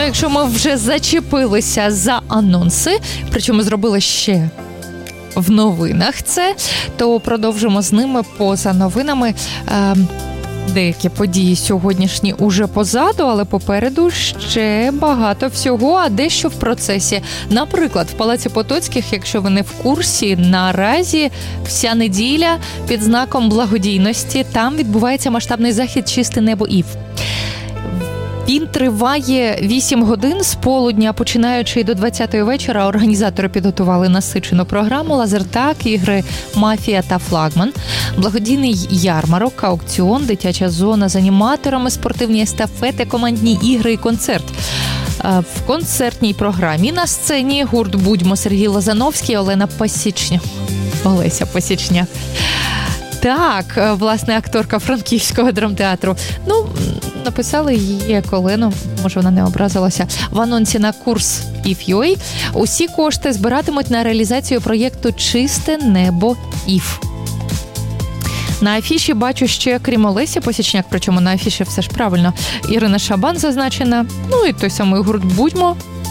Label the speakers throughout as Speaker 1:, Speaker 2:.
Speaker 1: якщо ми вже зачепилися за анонси, причому зробили ще в новинах це, то продовжимо з ними поза новинами. Деякі події сьогоднішні уже позаду, але попереду ще багато всього, а дещо в процесі. Наприклад, в Палаці Потоцьких, якщо ви не в курсі, наразі вся неділя під знаком благодійності. Там відбувається масштабний захід «Чисте небо ІВ». Він триває 8 годин з полудня, починаючи до 20-ї вечора. Організатори підготували насичену програму: лазертаг, ігри «Мафія» та «Флагман», благодійний ярмарок, аукціон, дитяча зона з аніматорами, спортивні естафети, командні ігри і концерт. В концертній програмі на сцені гурт «Будьмо» Сергій Лозановський, Олеся Посічняк. Так, власне, акторка Франківського драмтеатру. Написали її як Олену, може вона не образилася, в анонсі на курс IF.UA. Усі кошти збиратимуть на реалізацію проєкту «Чисте небо ІВ». На афіші бачу ще, крім Олесі Посічняк, причому на афіші все ж правильно, Ірина Шабан зазначена, і той самий гурт «Будьмо»,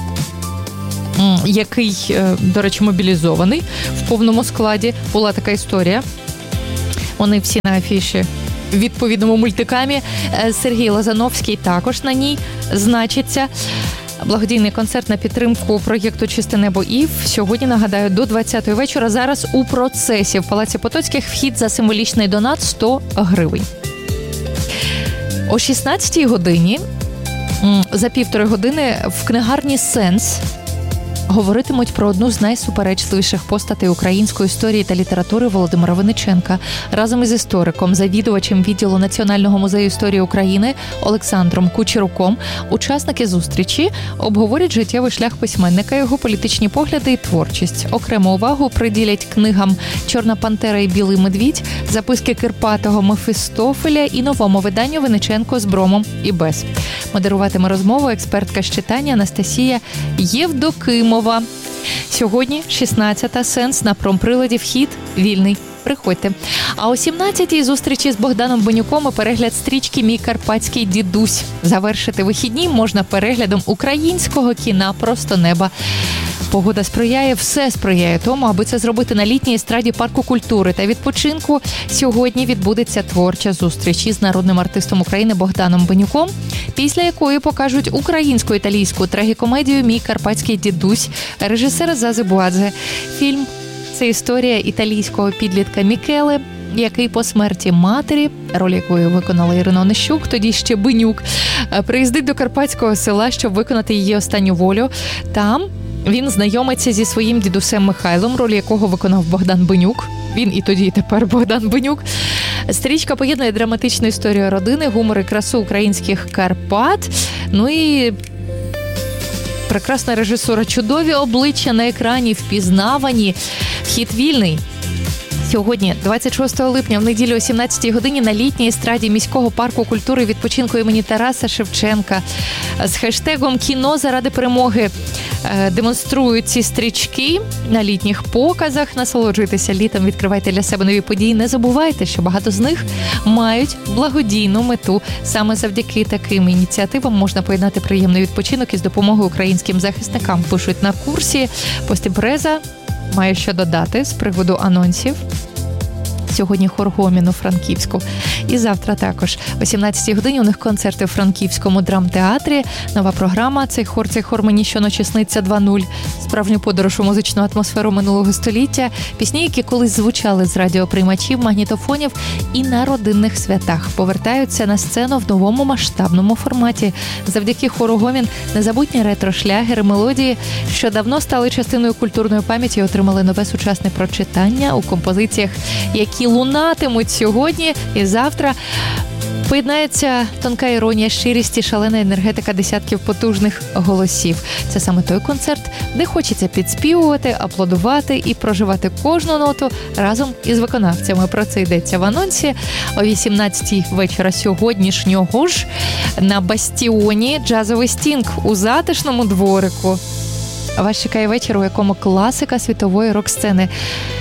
Speaker 1: який, до речі, мобілізований в повному складі. Була така історія. Вони всі на афіші в відповідному мультикамі. Сергій Лозановський також на ній значиться. Благодійний концерт на підтримку проєкту «Чисте небо ІВ» сьогодні, нагадаю, до 20-ї вечора. Зараз у процесі. В Палаці Потоцьких вхід за символічний донат 100 гривень. О 16-й годині, за півтори години, в книгарні «Сенс» говоритимуть про одну з найсуперечливіших постатей української історії та літератури Володимира Винниченка. Разом із істориком, завідувачем відділу Національного музею історії України Олександром Кучеруком учасники зустрічі обговорять життєвий шлях письменника, його політичні погляди і творчість. Окрему увагу приділять книгам «Чорна пантера» і «Білий медвідь», записки Кирпатого Мефістофеля і новому виданню Винниченко з Бромом і без. Модеруватиме розмову експертка з читання Анастасія Євдокимова. Сьогодні 16-та «Сенс» на промприладі, вхід вільний. Приходьте. А о 17-й зустрічі з Богданом Бенюком і перегляд стрічки «Мій карпатський дідусь». Завершити вихідні можна переглядом українського кіна «Просто неба». Погода сприяє, все сприяє тому, аби це зробити на літній естраді парку культури та відпочинку. Сьогодні відбудеться творча зустріч із народним артистом України Богданом Бенюком, після якої покажуть українсько-італійську трагікомедію «Мій карпатський дідусь» режисера Зази Буадзе. Фільм – це історія італійського підлітка Мікеле, який по смерті матері, роль якої виконала Ірина Онищук, тоді ще Бенюк, приїздить до карпатського села, щоб виконати її останню волю. Там він знайомиться зі своїм дідусем Михайлом, роль якого виконав Богдан Бенюк. Він і тоді, і тепер Богдан Бенюк. Стрічка поєднує драматичну історію родини, гумор і красу українських Карпат. І прекрасна режисура, чудові обличчя на екрані, впізнавані. Вхід вільний. Сьогодні, 26 липня, в неділю о 17-й годині на літній естраді міського парку культури і відпочинку імені Тараса Шевченка з хештегом «Кіно заради перемоги» демонструють ці стрічки на літніх показах. Насолоджуйтеся літом, відкривайте для себе нові події. Не забувайте, що багато з них мають благодійну мету. Саме завдяки таким ініціативам можна поєднати приємний відпочинок із допомогою українським захисникам. Пишуть на курсі. Постімпреза має що додати з приводу анонсів. Сьогодні хор Гомін у Франківську. І завтра також. О 17-й годині у них концерти в Франківському драмтеатрі. Нова програма «Цей хор мені щоночі сниться 2.0». Справжню подорож у музичну атмосферу минулого століття. Пісні, які колись звучали з радіоприймачів, магнітофонів і на родинних святах, повертаються на сцену в новому масштабному форматі. Завдяки хору Гомін незабутні ретро-шлягери, мелодії, що давно стали частиною культурної пам'яті, отримали нове сучасне прочитання у композиціях, які лунатимуть сьогодні і завтра. Поєднається тонка іронія, щирість і шалена енергетика десятків потужних голосів. Це саме той концерт, де хочеться підспівувати, аплодувати і проживати кожну ноту разом із виконавцями. Про це йдеться в анонсі. О 18-й вечора сьогоднішнього ж на Бастіоні джазовий стінг у затишному дворику. Вас чекає вечір, у якому класика світової рок-сцени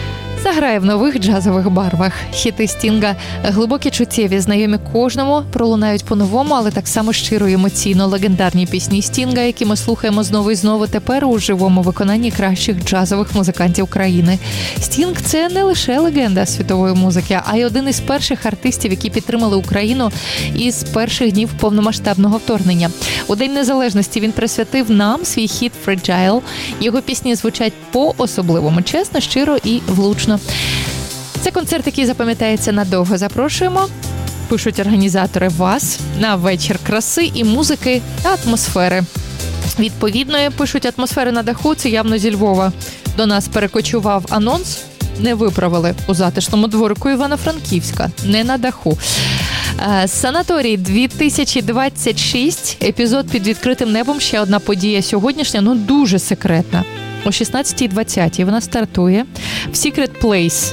Speaker 1: заграє в нових джазових барвах. Хіти Стінга глибокі, чуттєві, знайомі кожному, пролунають по-новому, але так само щиро і емоційно. Легендарні пісні Стінга, які ми слухаємо знову і знову, тепер у живому виконанні кращих джазових музикантів країни. Стінг – це не лише легенда світової музики, а й один із перших артистів, які підтримали Україну із перших днів повномасштабного вторгнення. У День Незалежності він присвятив нам свій хіт «Fragile». Його пісні звучать по-особливому, чесно, щиро і влучно. Це концерт, який запам'ятається надовго. Запрошуємо, пишуть організатори, вас на вечір краси і музики та атмосфери. Відповідно, пишуть, атмосфери на даху, це явно зі Львова. До нас перекочував анонс, не виправили у затишному дворику Івано-Франківська, не на даху. Санаторій 2026, епізод під відкритим небом, ще одна подія сьогоднішня, дуже секретна. О 16:20 вона стартує в Secret Place.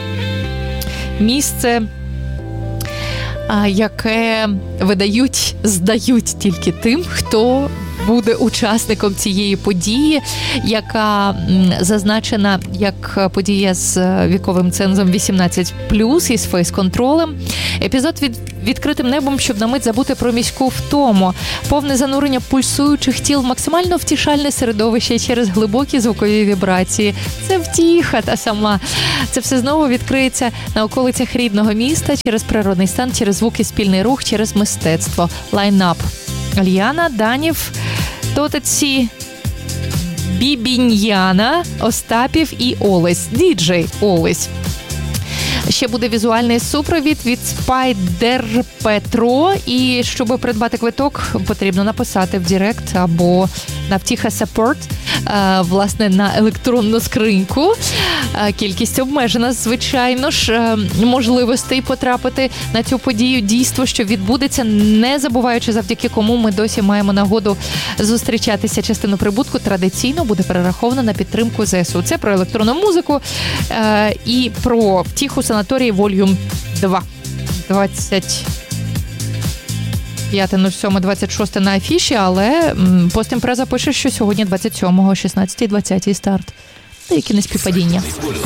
Speaker 1: Місце, яке здають тільки тим, хто буде учасником цієї події, яка зазначена як подія з віковим цензом 18+, із фейс-контролем. Епізод відкритим небом, щоб на мить забути про міську втому. Повне занурення пульсуючих тіл в максимально втішальне середовище через глибокі звукові вібрації. Це втіха та сама. Це все знову відкриється на околицях рідного міста через природний стан, через звуки, спільний рух, через мистецтво. Лайнап: Альяна, Данів, Тотеці, Бібіньяна, Остапів і Олесь. Діджей Олесь. Ще буде візуальний супровід від Спайдер Петро. І щоб придбати квиток, потрібно написати в Директ або на Втіха Support, власне, на електронну скриньку. Кількість обмежена, звичайно ж, можливостей потрапити на цю подію, дійство, що відбудеться, не забуваючи, завдяки кому ми досі маємо нагоду зустрічатися. Частину прибутку традиційно буде перераховано на підтримку ЗСУ. Це про електронну музику і про Втіху санаторії Volume 2. 25.07.26 на афіші, але Постімпреза пише, що сьогодні 27-го, 16:20 старт. Деякі неспівпадіння.